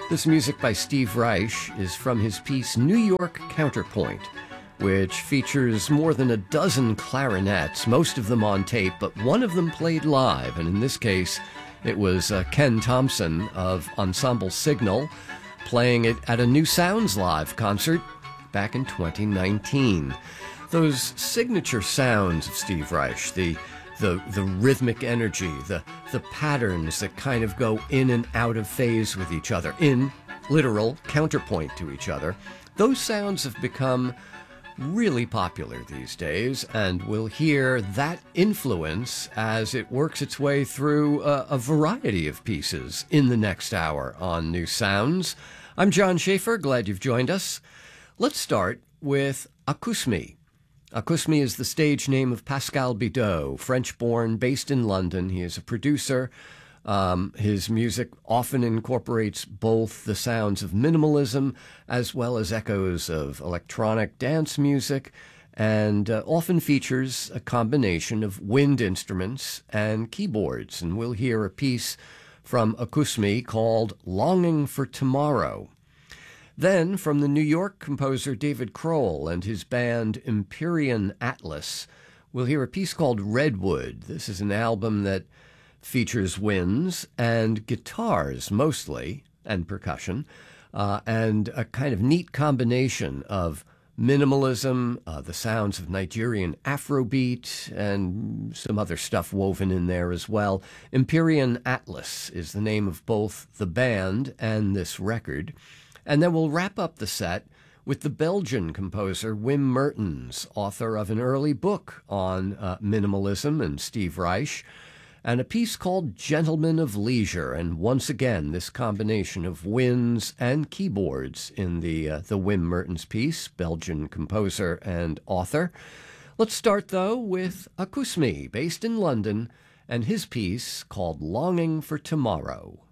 This music by Steve Reich is from his piece New York Counterpoint, which features more than a dozen clarinets, most of them on tape, but one of them played live, and in this case, it was Ken Thompson of Ensemble Signal playing it at a New Sounds Live concert back in 2019. Those signature sounds of Steve Reich, the rhythmic energy, the patterns that kind of go in and out of phase with each other, in literal counterpoint to each other, those sounds have become really popular these days, and we'll hear that influence as it works its way through a variety of pieces in the next hour on New Sounds. I'm John Schaefer, glad you've joined us. Let's start with Acousme. Acousme is the stage name of Pascal Bidot, French-born, based in London. He is a producer. His music often incorporates both the sounds of minimalism as well as echoes of electronic dance music, and often features a combination of wind instruments and keyboards. And we'll hear a piece from Acousme called Longing for Tomorrow. Then, from the New York composer David Kroll and his band Empyrean Atlas, we'll hear a piece called Redwood. This is an album that features winds and guitars mostly, and percussion, and a kind of neat combination of minimalism, the sounds of Nigerian Afrobeat, and some other stuff woven in there as well. Empyrean Atlas is the name of both the band and this record. And then we'll wrap up the set with the Belgian composer Wim Mertens, author of an early book on minimalism and Steve Reich, and a piece called Gentlemen of Leisure. And once again, this combination of winds and keyboards in the Wim Mertens piece, Belgian composer and author. Let's start, though, with Acousme, based in London, and his piece called Longing for Tomorrow.